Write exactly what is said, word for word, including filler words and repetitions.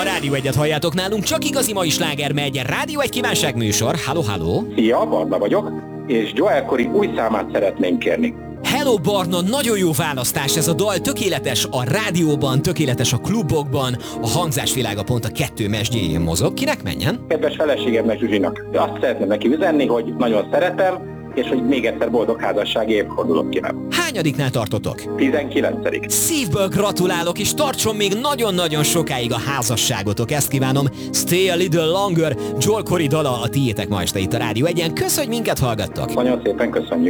A Rádió egyet halljátok nálunk, csak igazi mai sláger megy. Rádió egy kívánság műsor. Halló, halló. Szia, Barna vagyok, és Joel Corey új számát szeretném kérni. Hello Barna, nagyon jó választás ez a dal, tökéletes a rádióban, tökéletes a klubokban, a hangzásvilága pont a kettő mesdjéjén mozog. Kinek menjen? Kedves feleségemnek, Zsuzsinak, azt szeretném neki üzenni, hogy nagyon szeretem, és hogy még egyszer boldog házassági évfordulót kívánok. Hányadiknál tartotok? tizenkilencedik Szívből gratulálok, és tartson még nagyon-nagyon sokáig a házasságotok, ezt kívánom. Stay a little longer, Joel Corey dala a tiétek ma este itt a Rádió egyen. Köszönj, hogy minket hallgattok! Nagyon szépen köszönjük!